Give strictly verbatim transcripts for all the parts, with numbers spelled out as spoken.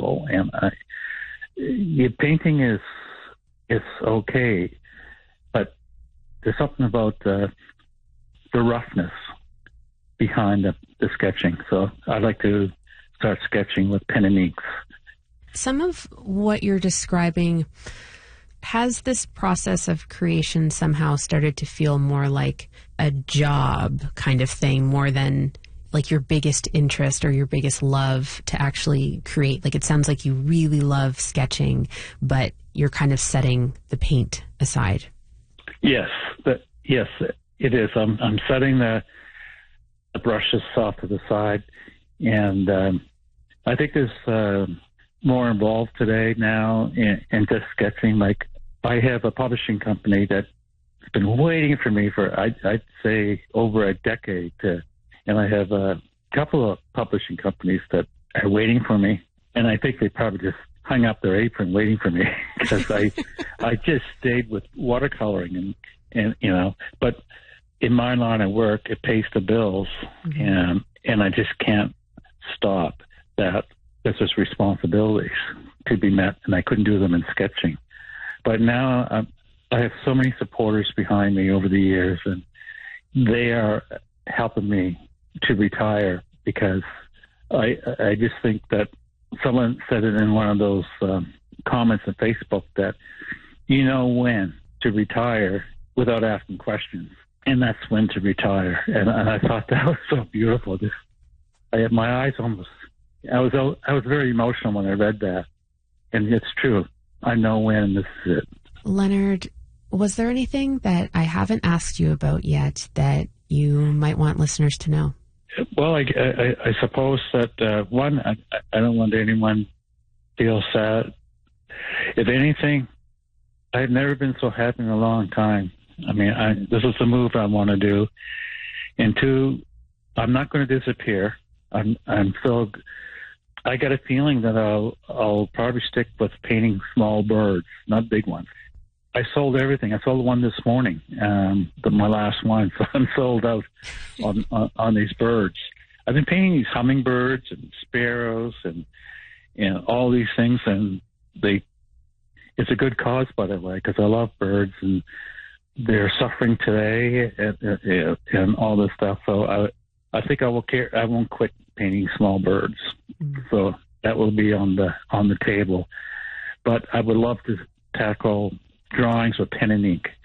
people. And I, your painting is is okay, but there's something about uh, the roughness behind the, the sketching. So I like to start sketching with pen and inks. Some of what you're describing, has this process of creation somehow started to feel more like a job kind of thing, more than like your biggest interest or your biggest love to actually create? Like, it sounds like you really love sketching, but you're kind of setting the paint aside. Yes, but yes, it is. I'm I'm setting the, the brushes off to the side, and um, I think there's uh, more involved today now in, in just sketching. Like, I have a publishing company that's been waiting for me for, I'd, I'd say, over a decade. To, and I have a couple of publishing companies that are waiting for me. And I think they probably just hung up their apron waiting for me because I I just stayed with watercoloring. And, and, you know, but in my line of work, it pays the bills. Mm-hmm. And, and I just can't stop that. There's just responsibilities to be met, and I couldn't do them in sketching. But now um, I have so many supporters behind me over the years, and they are helping me to retire because I I just think that someone said it in one of those um, comments on Facebook that you know when to retire without asking questions, and that's when to retire. And, and I thought that was so beautiful. Just I had my eyes almost. I was I was very emotional when I read that, and it's true. I know when this is it. Leonard, was there anything that I haven't asked you about yet that you might want listeners to know? Well, I, I, I suppose that, uh, one, I, I don't want anyone to feel sad. If anything, I've never been so happy in a long time. I mean, I, this is the move I want to do. And two, I'm not going to disappear. I'm, I'm still... I got a feeling that I'll I'll probably stick with painting small birds, not big ones. I sold everything. I sold one this morning, um, the, my last one, so I'm sold out on, on on these birds. I've been painting these hummingbirds and sparrows and and all these things, and they it's a good cause, by the way, because I love birds and they're suffering today and, and, and all this stuff. So I I think I will care. I won't quit painting small birds. Mm-hmm. So that will be on the on the table. But I would love to tackle drawings with pen and ink.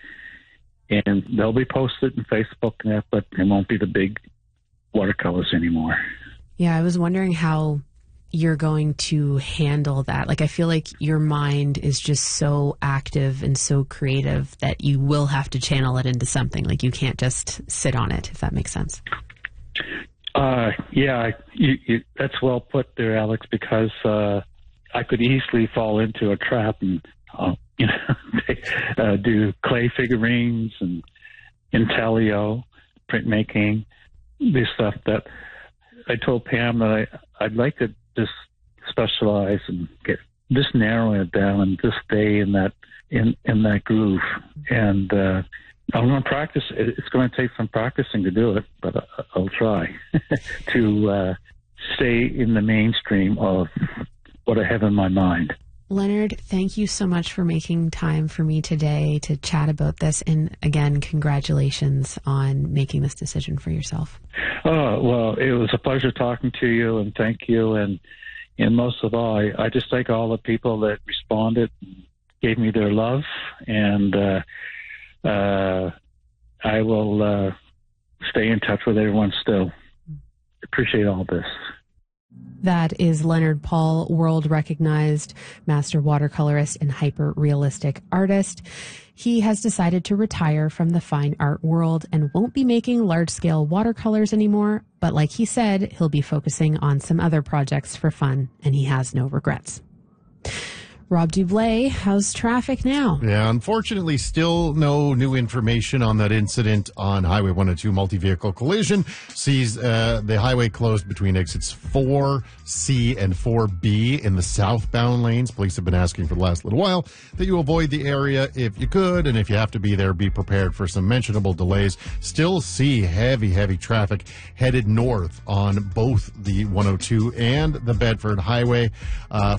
And they'll be posted in Facebook and that, but it won't be the big watercolors anymore. Yeah, I was wondering how you're going to handle that. Like, I feel like your mind is just so active and so creative that you will have to channel it into something. Like, you can't just sit on it, if that makes sense. Uh, yeah, you, you, that's well put there, Alex, because uh, I could easily fall into a trap and uh, you know, uh, do clay figurines and intaglio, printmaking, this stuff that I told Pam that I, I'd like to just specialize and get just narrowing it down and just stay in that in, in that groove. And uh, I'm going to practice. It's going to take some practicing to do it, but I'll try to uh, stay in the mainstream of what I have in my mind. Leonard, thank you so much for making time for me today to chat about this. And again, congratulations on making this decision for yourself. Oh, well, it was a pleasure talking to you, and thank you. And, and most of all, I, I just thank all the people that responded, gave me their love, and uh, Uh, I will uh, stay in touch with everyone still. Appreciate all this. That is Leonard Paul, world-recognized master watercolorist and hyper-realistic artist. He has decided to retire from the fine art world and won't be making large-scale watercolors anymore, but like he said, he'll be focusing on some other projects for fun, and he has no regrets. Rob Dublé, how's traffic now? Yeah, unfortunately, still no new information on that incident on Highway one oh two multi-vehicle collision. Sees uh, the highway closed between exits four C and four B in the southbound lanes. Police have been asking for the last little while that you avoid the area if you could, and if you have to be there, be prepared for some mentionable delays. Still see heavy, heavy traffic headed north on both the one oh two and the Bedford Highway. Uh,